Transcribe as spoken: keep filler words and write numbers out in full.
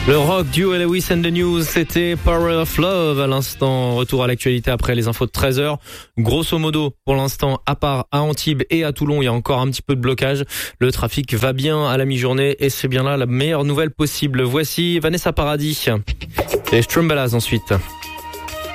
Le rock duo Lewis and the News, c'était Power of Love à l'instant. Retour à l'actualité après les infos de treize heures. Grosso modo, pour l'instant, à part à Antibes et à Toulon, il y a encore un petit peu de blocage. Le trafic va bien à la mi-journée et c'est bien là la meilleure nouvelle possible. Voici Vanessa Paradis et Strumbalas ensuite.